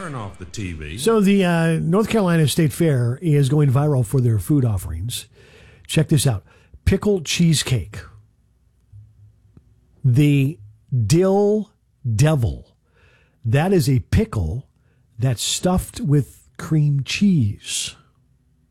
turn off the TV. So the North Carolina State Fair is going viral for their food offerings. Check this out. Pickle cheesecake. The Dill Devil. That is a pickle that's stuffed with cream cheese.